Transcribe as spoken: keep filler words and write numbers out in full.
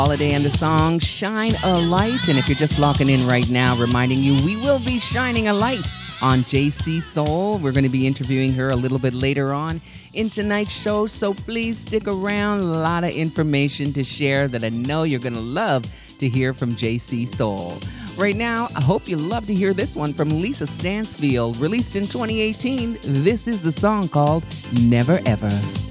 Holiday and the song Shine a Light. And if you're just locking in right now, reminding you we will be shining a light on J C Soul. We're going to be interviewing her a little bit later on in tonight's show, so please stick around. A lot of information to share that I know you're going to love to hear from J C Soul. Right now, I hope you love to hear this one from Lisa Stansfield, released in twenty eighteen. This is the song called Never Ever.